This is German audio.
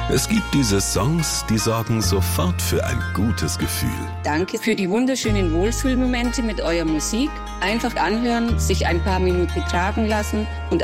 Es gibt diese Songs, die sorgen sofort für ein gutes Gefühl. Danke für die wunderschönen Wohlfühlmomente mit eurer Musik. Einfach anhören, sich ein paar Minuten tragen lassen und